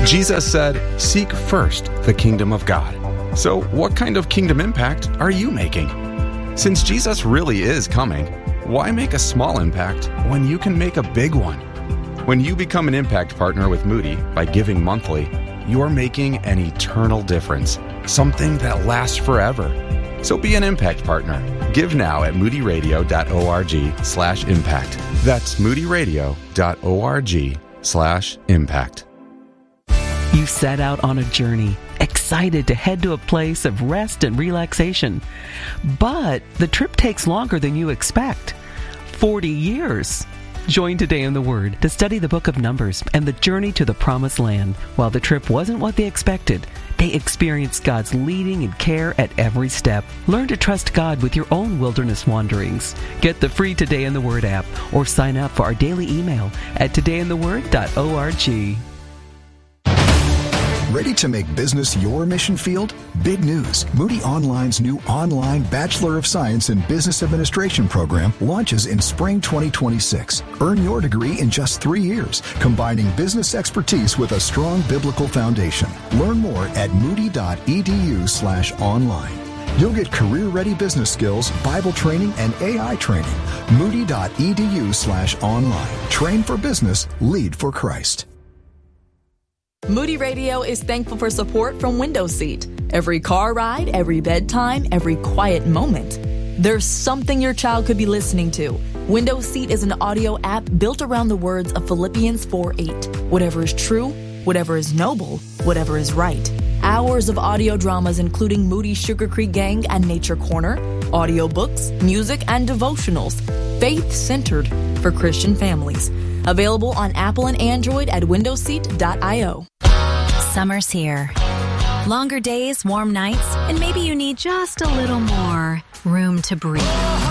Jesus said, "Seek first the kingdom of God." So what kind of kingdom impact are you making? Since Jesus really is coming, why make a small impact when you can make a big one? When you become an impact partner with Moody by giving monthly, you're making an eternal difference, something that lasts forever. So be an impact partner. Give now at moodyradio.org/impact. That's moodyradio.org/impact. You set out on a journey, excited to head to a place of rest and relaxation. But the trip takes longer than you expect. 40 years. Join Today in the Word to study the book of Numbers and the journey to the Promised Land. While the trip wasn't what they expected, they experienced God's leading and care at every step. Learn to trust God with your own wilderness wanderings. Get the free Today in the Word app or sign up for our daily email at todayintheword.org. Ready to make business your mission field? Big news. Moody Online's new online Bachelor of Science in Business Administration program launches in spring 2026. Earn your degree in just 3 years, combining business expertise with a strong biblical foundation. Learn more at moody.edu/online. You'll get career-ready business skills, Bible training, and AI training. Moody.edu/online. Train for business, lead for Christ. Moody Radio is thankful for support from Window Seat. Every car ride, every bedtime, every quiet moment. There's something your child could be listening to. Window Seat is an audio app built around the words of Philippians 4:8. Whatever is true, whatever is noble, whatever is right. Hours of audio dramas including Moody Sugar Creek Gang and Nature Corner, audiobooks, music, and devotionals. Faith-centered for Christian families. Available on Apple and Android at windowseat.io. Summer's here. Longer days, warm nights, and maybe you need just a little more room to breathe.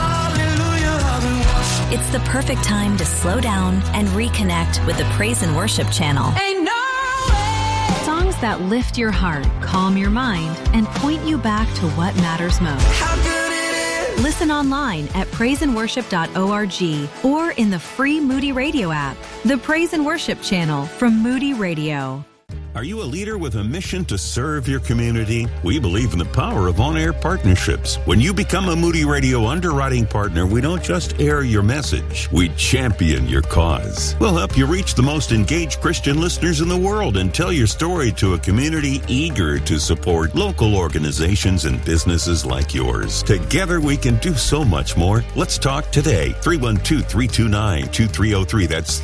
It's the perfect time to slow down and reconnect with the Praise and Worship channel. Songs that lift your heart, calm your mind, and point you back to what matters most. Listen online at praiseandworship.org or in the free Moody Radio app. The Praise and Worship channel from Moody Radio. Are you a leader with a mission to serve your community? We believe in the power of on-air partnerships. When you become a Moody Radio underwriting partner, we don't just air your message, we champion your cause. We'll help you reach the most engaged Christian listeners in the world and tell your story to a community eager to support local organizations and businesses like yours. Together we can do so much more. Let's talk today. 312-329-2303. That's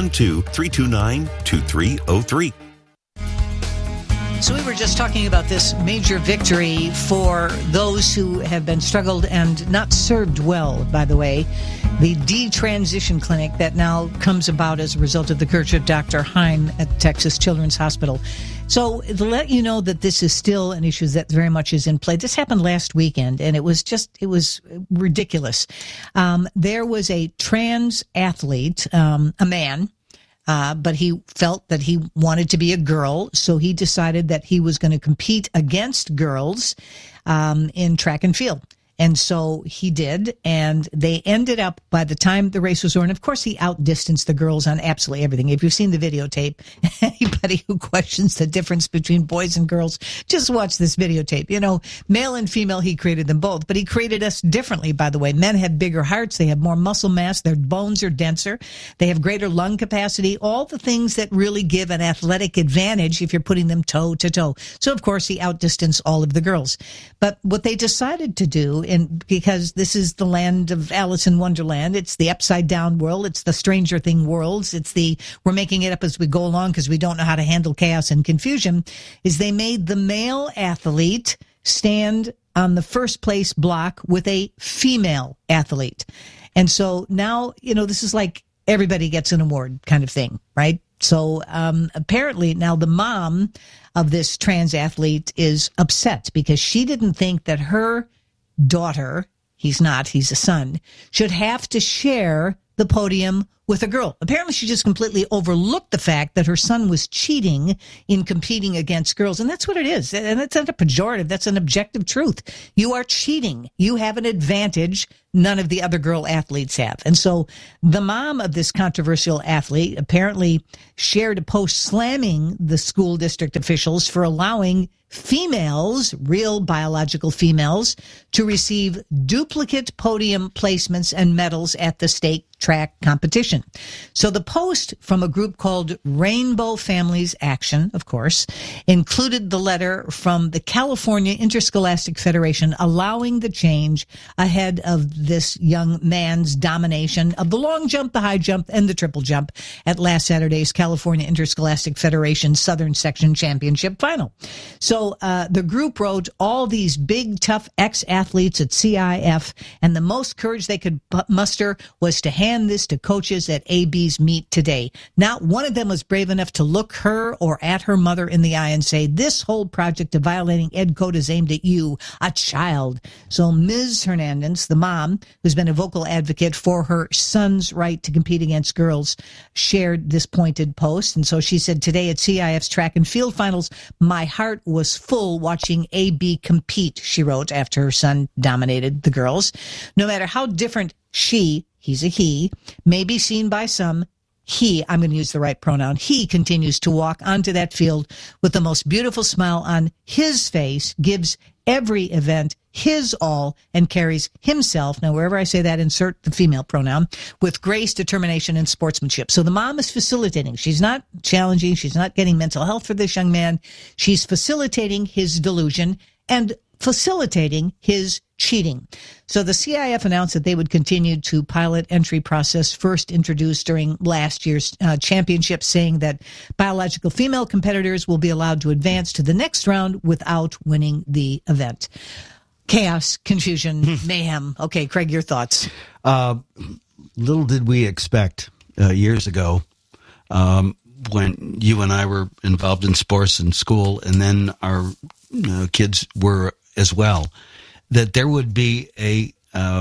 312-329-2303. So we were just talking about this major victory for those who have been struggled and not served well, by the way. The detransition clinic that now comes about as a result of the courage of Dr. Heim at Texas Children's Hospital. So to let you know that this is still an issue that very much is in play. This happened last weekend, and it was ridiculous. There was a trans athlete, a man, but he felt that he wanted to be a girl, so he decided that he was going to compete against girls in track and field. And so he did, and they ended up, by the time the race was over, and of course he outdistanced the girls on absolutely everything. If you've seen the videotape, anybody who questions the difference between boys and girls, just watch this videotape. You know, male and female, he created them both, but he created us differently, by the way. Men have bigger hearts, they have more muscle mass, their bones are denser, they have greater lung capacity, all the things that really give an athletic advantage if you're putting them toe to toe. So of course he outdistanced all of the girls. But what they decided to do, and because this is the land of Alice in Wonderland, it's the upside down world, it's the Stranger Thing worlds, it's the we're making it up as we go along because we don't know how to handle chaos and confusion, is they made the male athlete stand on the first place block with a female athlete. And so now, you know, this is like everybody gets an award kind of thing, right? So apparently now the mom of this trans athlete is upset because she didn't think that her daughter, he's a son, should have to share the podium with a girl. Apparently, she just completely overlooked the fact that her son was cheating in competing against girls. And that's what it is. And that's not a pejorative. That's an objective truth. You are cheating. You have an advantage none of the other girl athletes have. And so the mom of this controversial athlete apparently shared a post slamming the school district officials for allowing females, real biological females, to receive duplicate podium placements and medals at the state track competition. So the post from a group called Rainbow Families Action, of course, included the letter from the California Interscholastic Federation allowing the change ahead of this young man's domination of the long jump, the high jump, and the triple jump at last Saturday's California Interscholastic Federation Southern Section Championship Final. So the group wrote all these big, tough ex-athletes at CIF, and the most courage they could muster was to hand this to coaches at AB's meet today. Not one of them was brave enough to look her or at her mother in the eye and say, this whole project of violating ed code is aimed at you, a child. So Ms. Hernandez, the mom, who's been a vocal advocate for her son's right to compete against girls, shared this pointed post. And so she said, today at CIF's track and field finals, my heart was full watching AB compete, she wrote after her son dominated the girls. No matter how different he's a he, may be seen by some, I'm going to use the right pronoun, he continues to walk onto that field with the most beautiful smile on his face, gives every event his all, and carries himself, now wherever I say that, insert the female pronoun, with grace, determination, and sportsmanship. So the mom is facilitating. She's not challenging. She's not getting mental health for this young man. She's facilitating his delusion and facilitating his cheating. So the CIF announced that they would continue to pilot entry process first introduced during last year's championship, saying that biological female competitors will be allowed to advance to the next round without winning the event. Chaos, confusion, mayhem. Okay, Craig, your thoughts. Little did we expect years ago when you and I were involved in sports in school, and then our kids were as well, that there would be a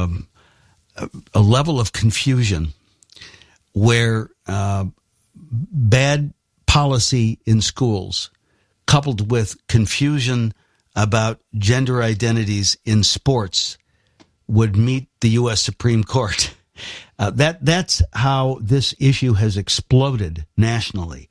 level of confusion where bad policy in schools coupled with confusion about gender identities in sports would meet the U.S. Supreme Court. That's how this issue has exploded nationally.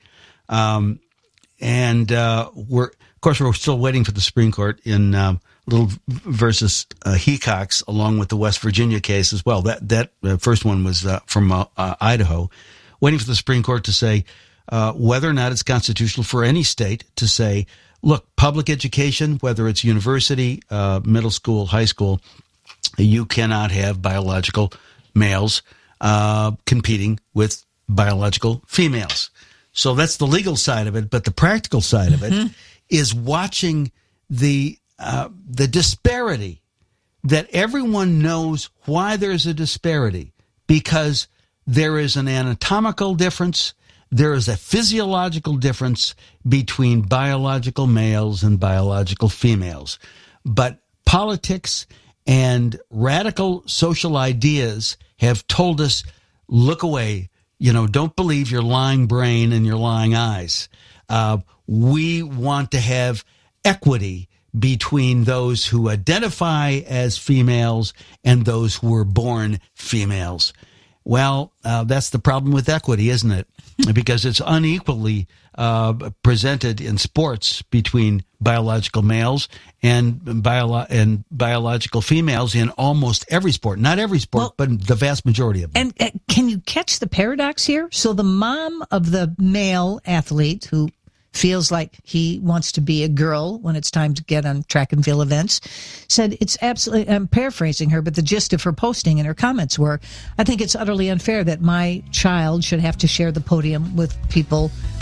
We're still waiting for the Supreme Court in Little versus Hecox, along with the West Virginia case as well. That first one was from Idaho, waiting for the Supreme Court to say whether or not it's constitutional for any state to say, look, public education, whether it's university, middle school, high school, you cannot have biological males competing with biological females. So that's the legal side of it, but the practical side of it is watching the disparity, that everyone knows why there's a disparity, because there is an anatomical difference, there is a physiological difference between biological males and biological females. But politics and radical social ideas have told us, look away, don't believe your lying brain and your lying eyes. We want to have equity between those who identify as females and those who were born females. Well, that's the problem with equity, isn't it? Because it's unequally presented in sports between biological males and biological females in almost every sport. Not every sport, but the vast majority of them. And can you catch the paradox here? So the mom of the male athlete who feels like he wants to be a girl when it's time to get on track and field events, said it's absolutely, I'm paraphrasing her, but the gist of her posting and her comments were, I think it's utterly unfair that my child should have to share the podium with people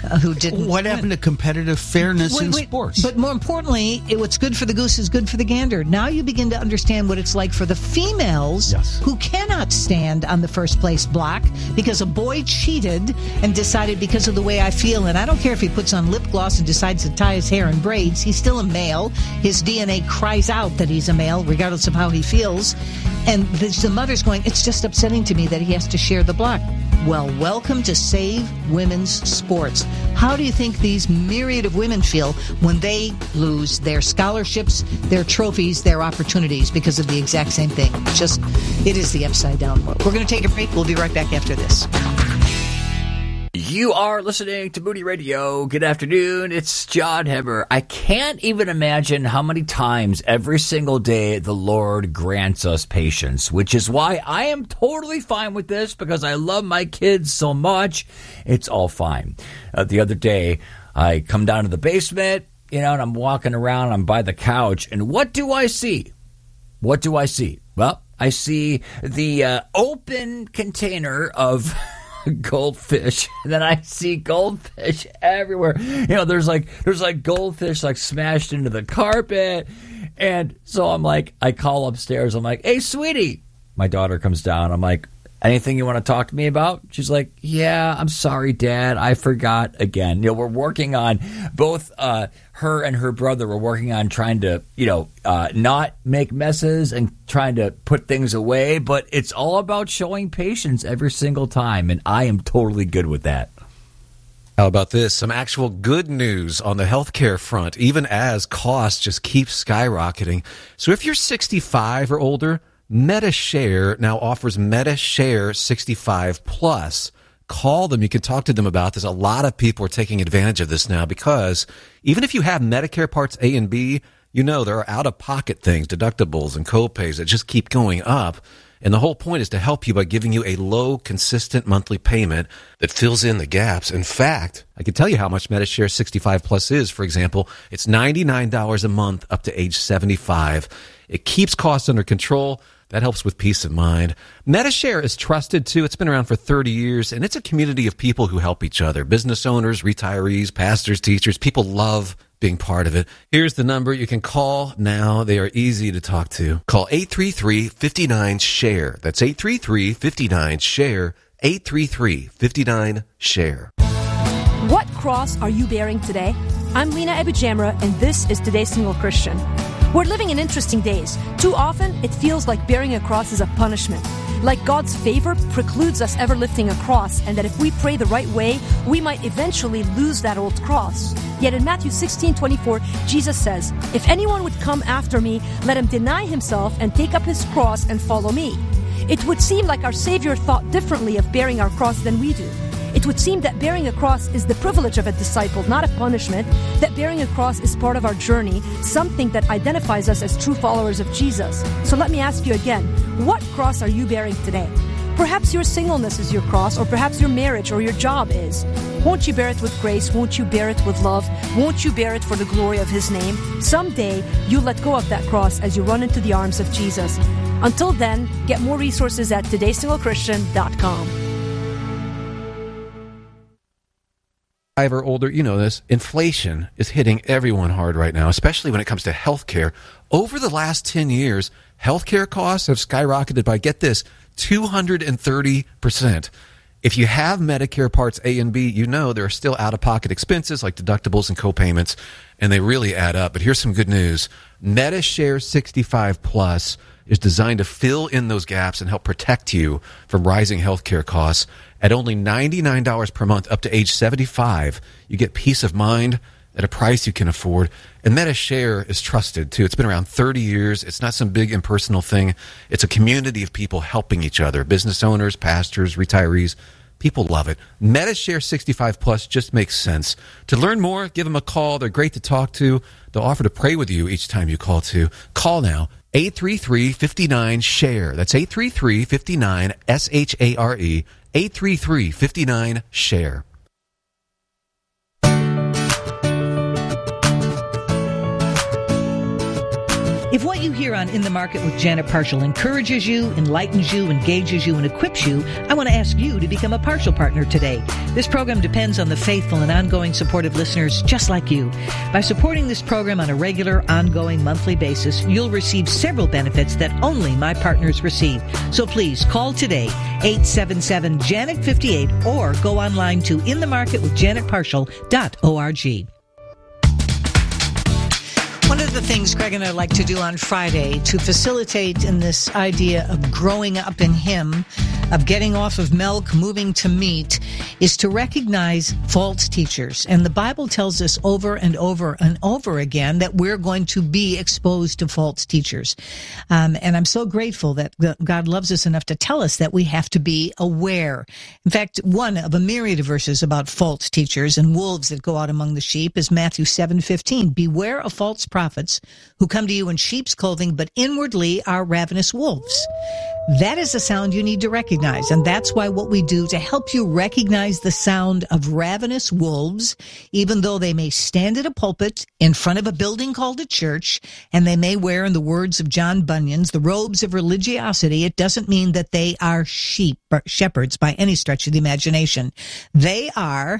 who didn't. What happened to competitive fairness in sports? But more importantly, what's good for the goose is good for the gander. Now you begin to understand what it's like for the females who cannot stand on the first place block because a boy cheated and decided because of the way I feel, and I don't care if he puts on lip gloss and decides to tie his hair in braids, he's still a male. His DNA cries out that he's a male, regardless of how he feels. And the mother's going, it's just upsetting to me that he has to share the block. Well, welcome to Save Women's Sports. How do you think these myriad of women feel when they lose their scholarships, their trophies, their opportunities because of the exact same thing? It is the upside down world. We're going to take a break. We'll be right back after this. You are listening to Moody Radio. Good afternoon. It's John Hemmer. I can't even imagine how many times every single day the Lord grants us patience, which is why I am totally fine with this because I love my kids so much. It's all fine. The other day, I come down to the basement, and I'm walking around. I'm by the couch, and what do I see? What do I see? Well, I see the open container of goldfish, and then I see goldfish everywhere. There's like goldfish like smashed into the carpet, and so I'm like, I call upstairs. I'm like, hey, sweetie. My daughter comes down. I'm like, anything you want to talk to me about? She's like, yeah, I'm sorry, Dad. I forgot again. We're working on both her and her brother were working on trying to, not make messes and trying to put things away. But it's all about showing patience every single time. And I am totally good with that. How about this? Some actual good news on the healthcare front, even as costs just keep skyrocketing. So if you're 65 or older, MediShare now offers MediShare 65 Plus. Call them. You can talk to them about this. A lot of people are taking advantage of this now because even if you have Medicare Parts A and B, there are out-of-pocket things, deductibles and copays that just keep going up. And the whole point is to help you by giving you a low, consistent monthly payment that fills in the gaps. In fact, I can tell you how much MediShare 65 Plus is. For example, it's $99 a month up to age 75. It keeps costs under control. That helps with peace of mind. MediShare is trusted, too. It's been around for 30 years, and it's a community of people who help each other. Business owners, retirees, pastors, teachers. People love being part of it. Here's the number you can call now. They are easy to talk to. Call 833-59-SHARE. That's 833-59-SHARE. 833-59-SHARE. What cross are you bearing today? I'm Lena Abujamra, and this is Today's Single Christian. We're living in interesting days. Too often, it feels like bearing a cross is a punishment. Like God's favor precludes us ever lifting a cross, and that if we pray the right way, we might eventually lose that old cross. Yet in Matthew 16:24, Jesus says, if anyone would come after me, let him deny himself and take up his cross and follow me. It would seem like our Savior thought differently of bearing our cross than we do. It would seem that bearing a cross is the privilege of a disciple, not a punishment, that bearing a cross is part of our journey, something that identifies us as true followers of Jesus. So let me ask you again, what cross are you bearing today? Perhaps your singleness is your cross, or perhaps your marriage or your job is. Won't you bear it with grace? Won't you bear it with love? Won't you bear it for the glory of His name? Someday, you'll let go of that cross as you run into the arms of Jesus. Until then, get more resources at todaysinglechristian.com. Or older, you know this, inflation is hitting everyone hard right now, especially when it comes to healthcare. Over the last 10 years, healthcare costs have skyrocketed by, get this, 230%. If you have Medicare Parts A and B, you know there are still out-of-pocket expenses like deductibles and copayments, and they really add up. But here's some good news. MediShare 65 Plus is designed to fill in those gaps and help protect you from rising healthcare costs. At only $99 per month up to age 75, you get peace of mind at a price you can afford. And MediShare is trusted, too. It's been around 30 years. It's not some big impersonal thing. It's a community of people helping each other, business owners, pastors, retirees. People love it. MediShare 65 Plus just makes sense. To learn more, give them a call. They're great to talk to. They'll offer to pray with you each time you call, too. Call now. 833-59-SHARE. That's 833-59-SHARE. 833-59-SHARE. If what you hear on In the Market with Janet Partial encourages you, enlightens you, engages you, and equips you, I want to ask you to become a Partial partner today. This program depends on the faithful and ongoing support of listeners just like you. By supporting this program on a regular, ongoing, monthly basis, you'll receive several benefits that only my partners receive. So please call today, 877-JANET58, or go online to inthemarketwithjanetpartial.org. One of the things Craig and I like to do on Friday to facilitate in this idea of growing up in Him, of getting off of milk, moving to meat, is to recognize false teachers. And the Bible tells us over and over and over again that we're going to be exposed to false teachers. And I'm so grateful that God loves us enough to tell us that we have to be aware. In fact, one of a myriad of verses about false teachers and wolves that go out among the sheep is Matthew 7:15. Beware of false prophets who come to you in sheep's clothing, but inwardly are ravenous wolves. That is a sound you need to recognize, and that's why what we do to help you recognize the sound of ravenous wolves, even though they may stand at a pulpit in front of a building called a church, and they may wear, in the words of John Bunyan's, the robes of religiosity, it doesn't mean that they are shepherds by any stretch of the imagination. They are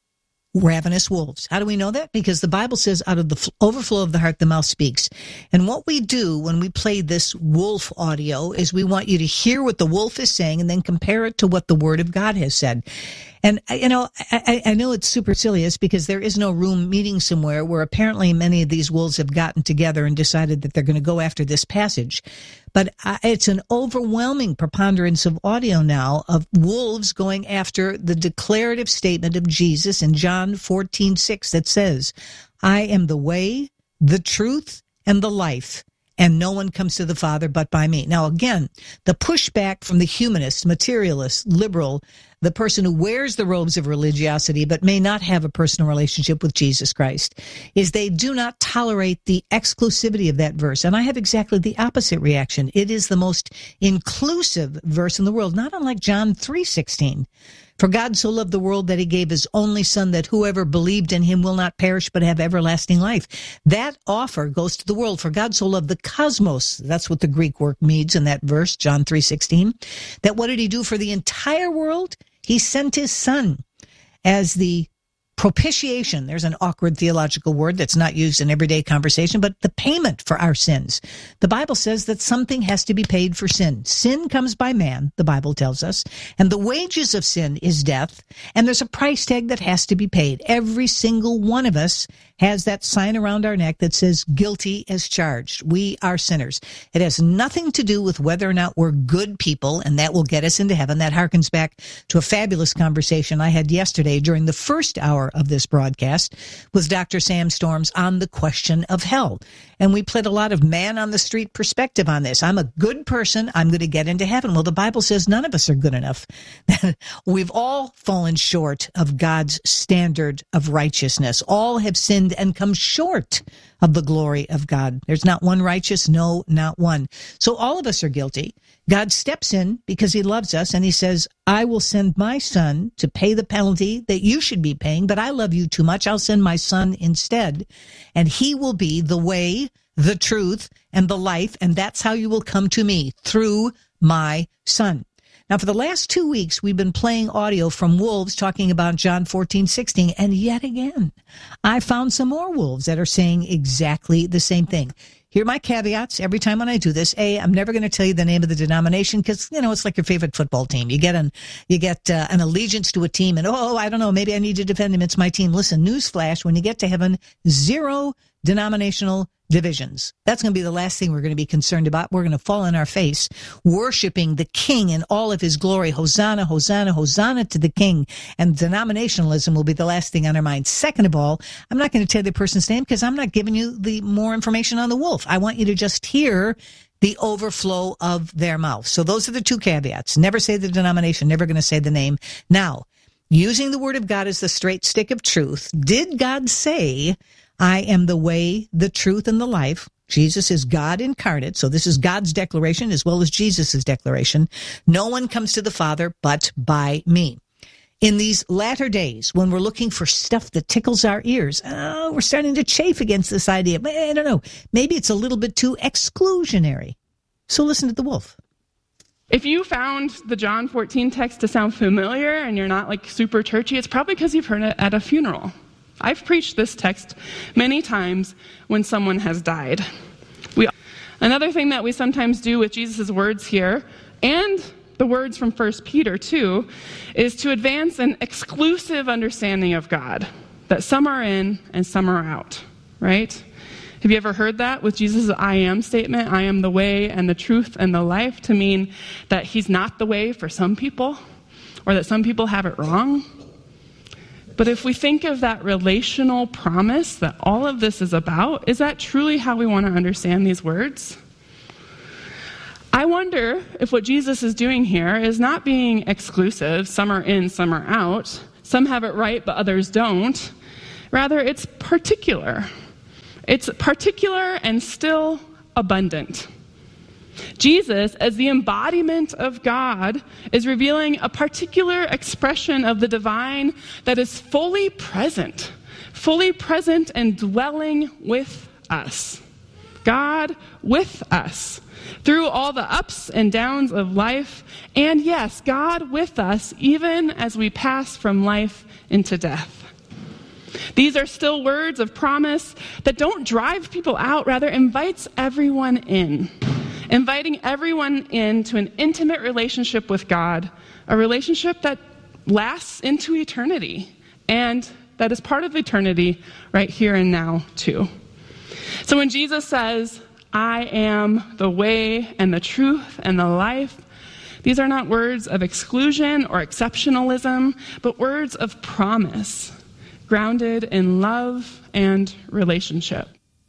ravenous wolves. How do we know that? Because the Bible says out of the overflow of the heart, the mouth speaks. And what we do when we play this wolf audio is we want you to hear what the wolf is saying and then compare it to what the Word of God has said. And, I know it's supercilious because there is no room meeting somewhere where apparently many of these wolves have gotten together and decided that they're going to go after this passage. But it's an overwhelming preponderance of audio now of wolves going after the declarative statement of Jesus in John 14:6 that says, I am the way, the truth, and the life, and no one comes to the Father but by me. Now, again, the pushback from the humanist, materialist, liberal, the person who wears the robes of religiosity but may not have a personal relationship with Jesus Christ, is they do not tolerate the exclusivity of that verse. And I have exactly the opposite reaction. It is the most inclusive verse in the world, not unlike John 3:16. For God so loved the world that he gave his only Son, that whoever believed in him will not perish but have everlasting life. That offer goes to the world. For God so loved the cosmos. That's what the Greek word means in that verse, John 3:16. That what did he do for the entire world? He sent his Son as the propitiation. There's an awkward theological word that's not used in everyday conversation, but the payment for our sins. The Bible says that something has to be paid for sin. Sin comes by man, the Bible tells us, and the wages of sin is death, and there's a price tag that has to be paid. Every single one of us has that sign around our neck that says guilty as charged. We are sinners. It has nothing to do with whether or not we're good people, and that will get us into heaven. That harkens back to a fabulous conversation I had yesterday during the first hour of this broadcast with Dr. Sam Storms on the question of hell. And we played a lot of man on the street perspective on this. I'm a good person. I'm going to get into heaven. Well, the Bible says none of us are good enough. We've all fallen short of God's standard of righteousness. All have sinned and come short of the glory of God. There's not one righteous, no, not one. So all of us are guilty. God steps in because he loves us, and he says, I will send my Son to pay the penalty that you should be paying, but I love you too much. I'll send my Son instead, and he will be the way, the truth, and the life, and that's how you will come to me, through my Son. Now, for the last 2 weeks, we've been playing audio from wolves talking about John 14:16, and yet again, I found some more wolves that are saying exactly the same thing. Here are my caveats every time when I do this. A, I'm never going to tell you the name of the denomination because, it's like your favorite football team. You get an allegiance to a team and, I don't know, maybe I need to defend him. It's my team. Listen, newsflash, when you get to heaven, 0 denominational divisions. That's going to be the last thing we're going to be concerned about. We're going to fall on our face worshiping the King in all of his glory. Hosanna, Hosanna, Hosanna to the King. And denominationalism will be the last thing on our mind. Second of all, I'm not going to tell you the person's name because I'm not giving you the more information on the wolf. I want you to just hear the overflow of their mouth. So those are the 2 caveats. Never say the denomination, never going to say the name. Now, using the word of God as the straight stick of truth, did God say, I am the way, the truth, and the life? Jesus is God incarnate, so this is God's declaration as well as Jesus' declaration. No one comes to the Father but by me. In these latter days, when we're looking for stuff that tickles our ears, we're starting to chafe against this idea. I don't know. Maybe it's a little bit too exclusionary. So listen to the wolf. If you found the John 14 text to sound familiar and you're not like super churchy, it's probably because you've heard it at a funeral. I've preached this text many times when someone has died. Another thing that we sometimes do with Jesus' words here, and the words from 1 Peter too, is to advance an exclusive understanding of God, that some are in and some are out, right? Have you ever heard that with Jesus' I am statement, I am the way and the truth and the life, to mean that he's not the way for some people, or that some people have it wrong? But if we think of that relational promise that all of this is about, is that truly how we want to understand these words? I wonder if what Jesus is doing here is not being exclusive, some are in, some are out, some have it right but others don't. Rather, it's particular. It's particular and still abundant. Jesus, as the embodiment of God, is revealing a particular expression of the divine that is fully present and dwelling with us. God with us through all the ups and downs of life, and yes, God with us even as we pass from life into death. These are still words of promise that don't drive people out, rather invites everyone in. Inviting everyone into an intimate relationship with God, a relationship that lasts into eternity, and that is part of eternity right here and now too. So when Jesus says, I am the way and the truth and the life, these are not words of exclusion or exceptionalism, but words of promise, grounded in love and relationship.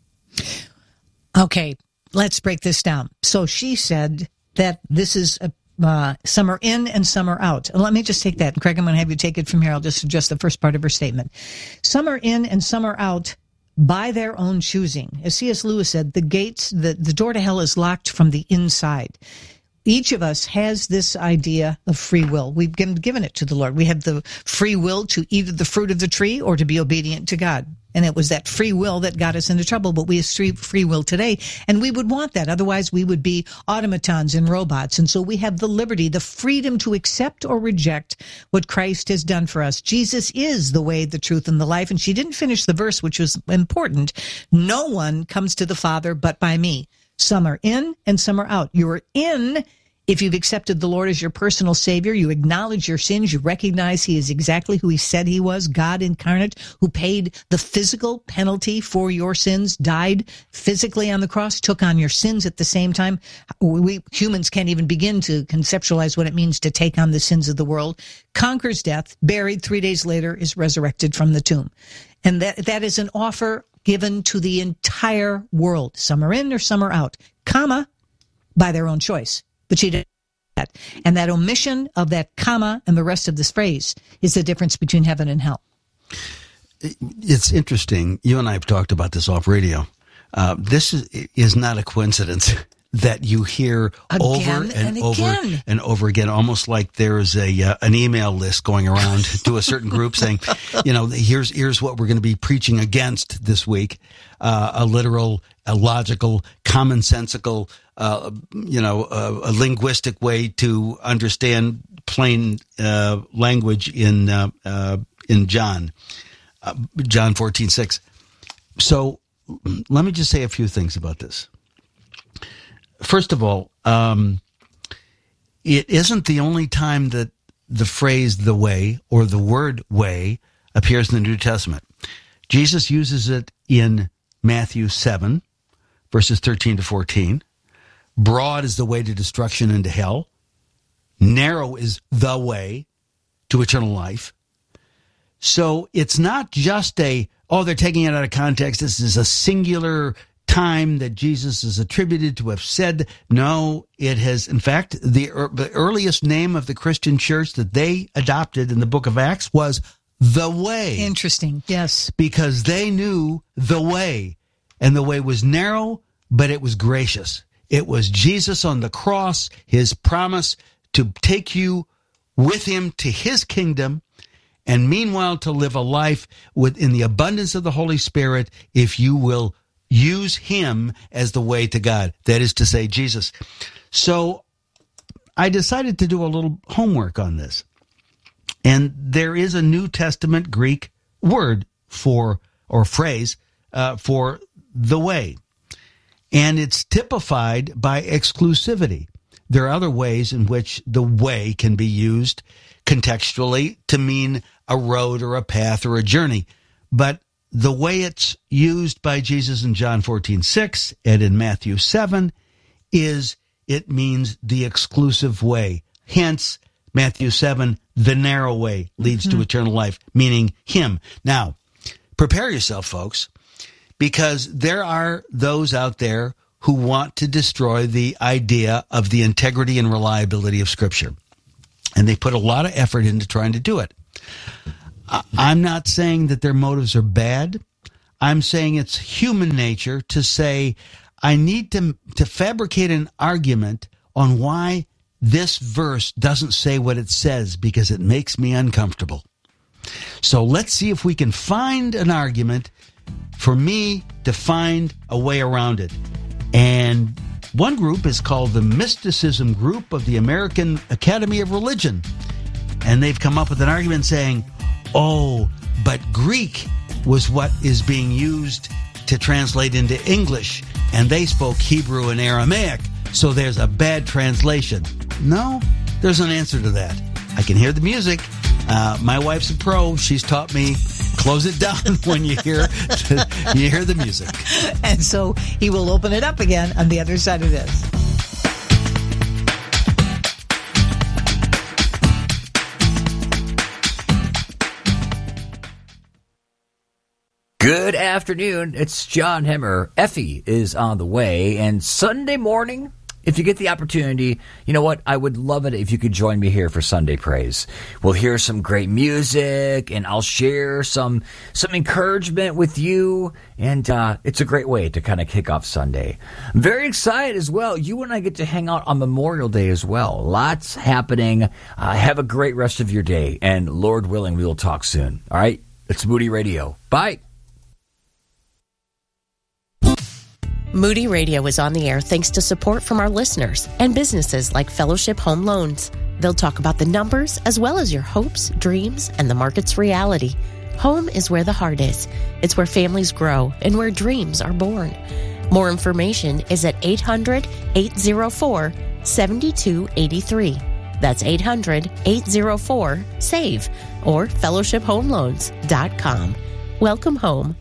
Okay, let's break this down. So she said that this is some are in and some are out. And let me just take that. Craig, I'm going to have you take it from here. I'll just adjust the first part of her statement. Some are in and some are out by their own choosing. As C.S. Lewis said, the door to hell is locked from the inside. Each of us has this idea of free will. We've given it to the Lord. We have the free will to eat of the fruit of the tree or to be obedient to God. And it was that free will that got us into trouble, but we have free will today, and we would want that. Otherwise, we would be automatons and robots. And so we have the liberty, the freedom to accept or reject what Christ has done for us. Jesus is the way, the truth, and the life. And she didn't finish the verse, which was important. No one comes to the Father but by me. Some are in and some are out. You are in if you've accepted the Lord as your personal Savior. You acknowledge your sins. You recognize He is exactly who He said He was, God incarnate, who paid the physical penalty for your sins, died physically on the cross, took on your sins at the same time. We humans can't even begin to conceptualize what it means to take on the sins of the world. Conquers death, buried, 3 days later, is resurrected from the tomb. And that is an offer given to the entire world. Some are in or some are out, comma, by their own choice. But she did that. And that omission of that comma and the rest of this phrase is the difference between heaven and hell. It's interesting. You and I have talked about this off radio. This is not a coincidence that you hear over and over again, almost like there's an email list going around to a certain group saying, here's what we're going to be preaching against this week. A literal, a logical, commonsensical, a linguistic way to understand plain language in John 14:6. So let me just say a few things about this. First of all, it isn't the only time that the phrase "the way" or the word "way" appears in the New Testament. Jesus uses it in Matthew 7, verses 13 to 14. Broad is the way to destruction and to hell. Narrow is the way to eternal life. So it's not just they're taking it out of context. This is a singular time that Jesus is attributed to have said. No, it has, in fact, the earliest name of the Christian church that they adopted in the book of Acts was the way. Interesting, yes. Because they knew the way, and the way was narrow, but it was gracious. It was Jesus on the cross, His promise to take you with Him to His kingdom, and meanwhile to live a life within the abundance of the Holy Spirit if you will use him as the way to God. That is to say, Jesus. So I decided to do a little homework on this. And there is a New Testament Greek word for, or phrase, for the way. And it's typified by exclusivity. There are other ways in which the way can be used contextually to mean a road or a path or a journey. But the way it's used by Jesus in John 14:6 and in Matthew 7 is it means the exclusive way. Hence, Matthew 7, the narrow way leads to eternal life, meaning him. Now, prepare yourself, folks, because there are those out there who want to destroy the idea of the integrity and reliability of Scripture. And they put a lot of effort into trying to do it. I'm not saying that their motives are bad. I'm saying it's human nature to say, I need to fabricate an argument on why this verse doesn't say what it says because it makes me uncomfortable. So let's see if we can find an argument for me to find a way around it. And one group is called the Mysticism Group of the American Academy of Religion. And they've come up with an argument saying, oh, but Greek was what is being used to translate into English, and they spoke Hebrew and Aramaic, so there's a bad translation. No, there's an answer to that. I can hear the music. My wife's a pro. She's taught me close it down when you hear the music. And so he will open it up again on the other side of this. Good afternoon. It's John Hemmer. Effie is on the way. And Sunday morning, if you get the opportunity, you know what? I would love it if you could join me here for Sunday Praise. We'll hear some great music, and I'll share some encouragement with you. And it's a great way to kind of kick off Sunday. I'm very excited as well. You and I get to hang out on Memorial Day as well. Lots happening. Have a great rest of your day. And Lord willing, we will talk soon. All right? It's Moody Radio. Bye. Moody Radio is on the air thanks to support from our listeners and businesses like Fellowship Home Loans. They'll talk about the numbers as well as your hopes, dreams, and the market's reality. Home is where the heart is. It's where families grow and where dreams are born. More information is at 800-804-7283. That's 800-804-SAVE or fellowshiphomeloans.com. Welcome home.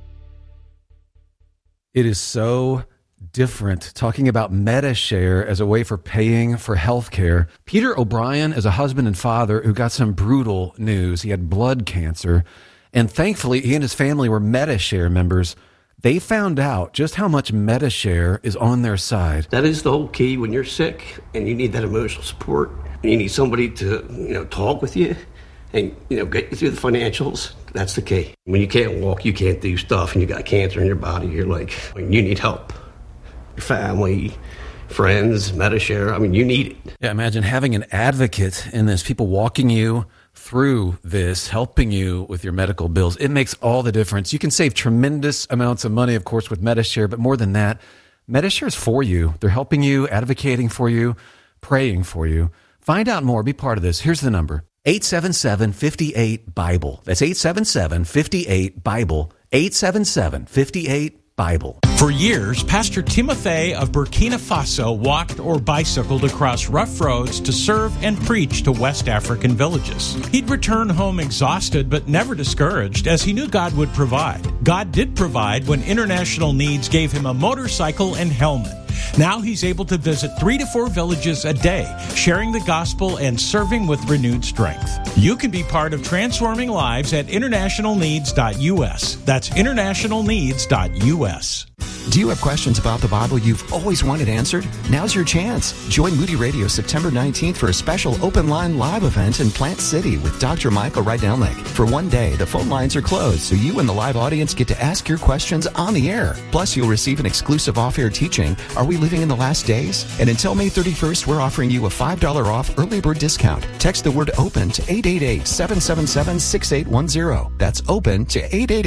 It is so different talking about MediShare as a way for paying for health care. Peter O'Brien is a husband and father who got some brutal news. He had blood cancer, and thankfully he and his family were MediShare members. They found out just how much MediShare is on their side. That is the whole key when you're sick and you need that emotional support. And you need somebody to, talk with you and, get you through the financials. That's the key. When you can't walk, you can't do stuff, and you got cancer in your body, you're like, you need help. Your family, friends, MediShare, you need it. Yeah, imagine having an advocate in this, people walking you through this, helping you with your medical bills. It makes all the difference. You can save tremendous amounts of money, of course, with MediShare, but more than that, MediShare is for you. They're helping you, advocating for you, praying for you. Find out more. Be part of this. Here's the number. 877-58-BIBLE. That's 877-58-BIBLE. 877-58-BIBLE. For years, Pastor Timothy of Burkina Faso walked or bicycled across rough roads to serve and preach to West African villages. He'd return home exhausted but never discouraged, as he knew God would provide. God did provide when International Needs gave him a motorcycle and helmet. Now he's able to visit 3 to 4 villages a day, sharing the gospel and serving with renewed strength. You can be part of transforming lives at internationalneeds.us. That's internationalneeds.us. Do you have questions about the Bible you've always wanted answered? Now's your chance. Join Moody Radio September 19th for a special open line live event in Plant City with Dr. Michael Rydelnik. For one day, the phone lines are closed, so you and the live audience get to ask your questions on the air. Plus, you'll receive an exclusive off-air teaching, Are We Living in the Last Days? And until May 31st, we're offering you a $5 off early bird discount. Text the word OPEN to 888-777-6810. That's OPEN to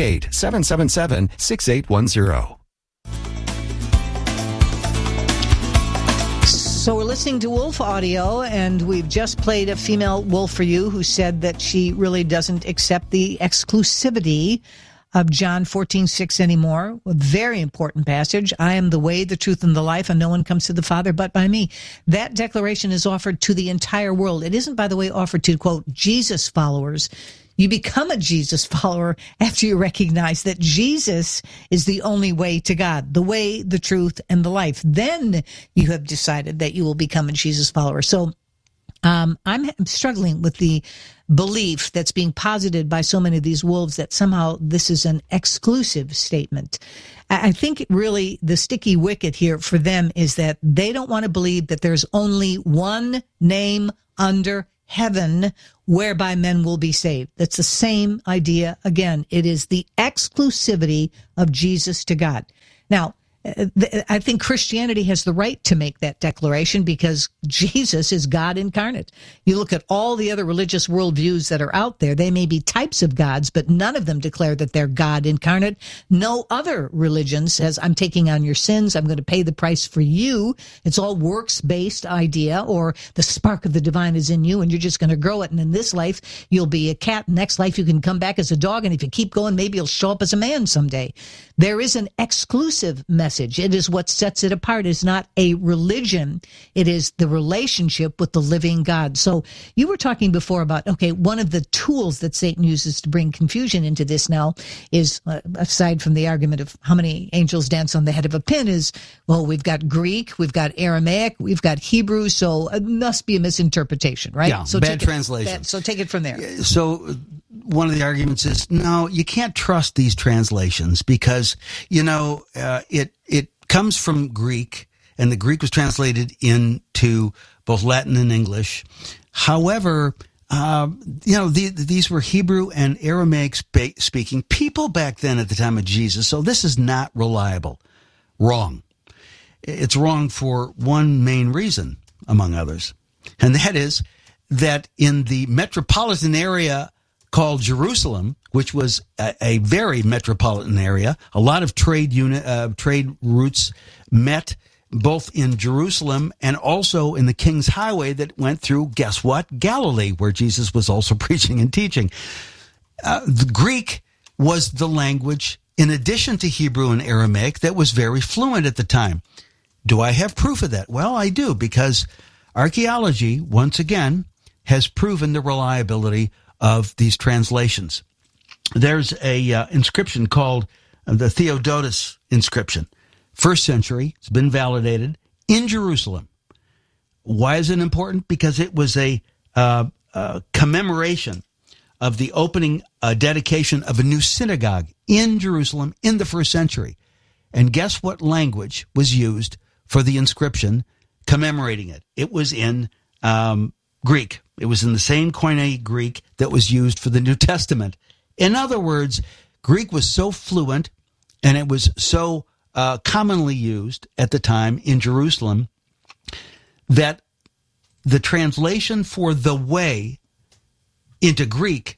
888-777-6810. So we're listening to Wolf Audio, and we've just played a female wolf for you who said that she really doesn't accept the exclusivity of John 14:6 anymore. A very important passage. I am the way, the truth, and the life, and no one comes to the Father but by me. That declaration is offered to the entire world. It isn't, by the way, offered to, quote, Jesus followers. You become a Jesus follower after you recognize that Jesus is the only way to God, the way, the truth, and the life. Then you have decided that you will become a Jesus follower. So I'm struggling with the belief that's being posited by so many of these wolves that somehow this is an exclusive statement. I think really the sticky wicket here for them is that they don't want to believe that there's only one name under heaven whereby men will be saved. That's the same idea. Again, it is the exclusivity of Jesus to God. Now, I think Christianity has the right to make that declaration because Jesus is God incarnate. You look at all the other religious worldviews that are out there, they may be types of gods, but none of them declare that they're God incarnate. No other religion says, I'm taking on your sins, I'm going to pay the price for you. It's all works-based idea, or the spark of the divine is in you and you're just going to grow it. And in this life, you'll be a cat. Next life, you can come back as a dog. And if you keep going, maybe you'll show up as a man someday. There is an exclusive message. It is what sets it apart. It's not a religion. It is the relationship with the living God. So you were talking before about, okay, one of the tools that Satan uses to bring confusion into this now is, aside from the argument of how many angels dance on the head of a pin, is, well, we've got Greek, we've got Aramaic, we've got Hebrew, so it must be a misinterpretation, right? Yeah, so bad translation. So take it from there. So one of the arguments is, no, you can't trust these translations because, it comes from Greek, and the Greek was translated into both Latin and English. However, these were Hebrew and Aramaic speaking people back then at the time of Jesus, so this is not reliable. Wrong. It's wrong for one main reason, among others, and that is that in the metropolitan area called Jerusalem, which was a very metropolitan area, a lot of trade routes met both in Jerusalem and also in the King's Highway that went through, guess what, Galilee, where Jesus was also preaching and teaching. The Greek was the language, in addition to Hebrew and Aramaic, that was very fluent at the time. Do I have proof of that? Well, I do, because archaeology, once again, has proven the reliability of these translations. There's a inscription called the Theodotus inscription. 1st century, it's been validated, in Jerusalem. Why is it important? Because it was a commemoration of the opening dedication of a new synagogue in Jerusalem in the 1st century. And guess what language was used for the inscription commemorating it? It was in Greek. It was in the same Koine Greek that was used for the New Testament. In other words, Greek was so fluent and it was so commonly used at the time in Jerusalem that the translation for the way into Greek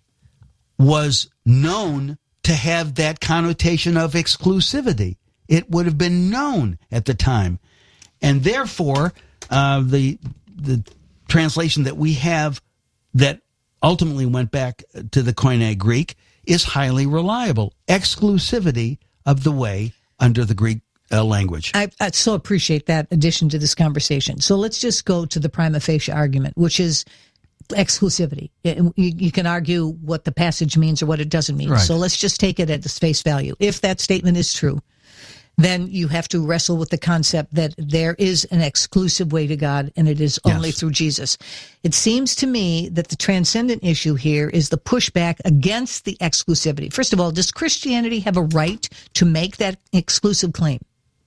was known to have that connotation of exclusivity. It would have been known at the time. And therefore, the translation that we have that ultimately went back to the Koine Greek is highly reliable. Exclusivity of the way under the Greek language. I so appreciate that addition to this conversation. So let's just go to the prima facie argument, which is exclusivity. You can argue what the passage means or what it doesn't mean. Right. So let's just take it at its face value. If that statement is true, then you have to wrestle with the concept that there is an exclusive way to God, and it is only through Jesus. It seems to me that the transcendent issue here is the pushback against the exclusivity. First of all, does Christianity have a right to make that exclusive claim?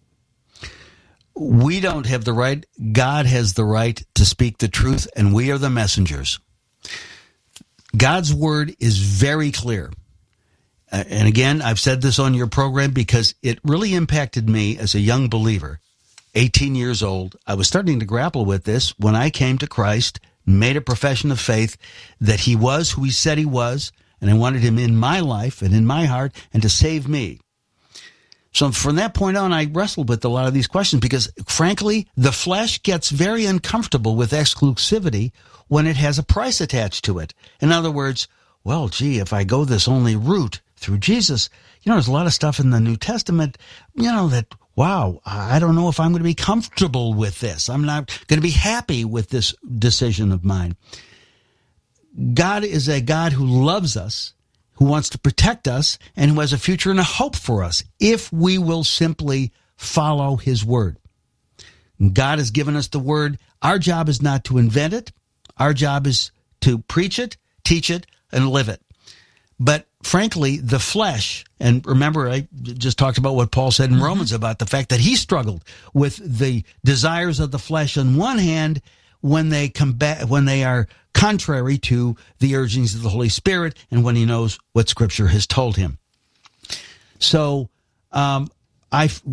We don't have the right. God has the right to speak the truth, and we are the messengers. God's word is very clear. And again, I've said this on your program because it really impacted me as a young believer, 18 years old. I was starting to grapple with this when I came to Christ, made a profession of faith that he was who he said he was, and I wanted him in my life and in my heart and to save me. So from that point on, I wrestled with a lot of these questions because, frankly, the flesh gets very uncomfortable with exclusivity when it has a price attached to it. In other words, well, gee, if I go this only route through Jesus, there's a lot of stuff in the New Testament, that, wow, I don't know if I'm going to be comfortable with this. I'm not going to be happy with this decision of mine. God is a God who loves us, who wants to protect us, and who has a future and a hope for us if we will simply follow his word. God has given us the word. Our job is not to invent it. Our job is to preach it, teach it, and live it. But frankly, the flesh, and remember, I just talked about what Paul said in Romans about the fact that he struggled with the desires of the flesh on one hand when they are contrary to the urgings of the Holy Spirit and when he knows what Scripture has told him. So